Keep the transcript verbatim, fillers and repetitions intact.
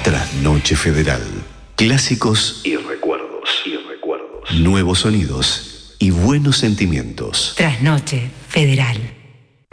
Trasnoche Federal. Clásicos y recuerdos. Y recuerdos. Nuevos sonidos y buenos sentimientos. Trasnoche Federal.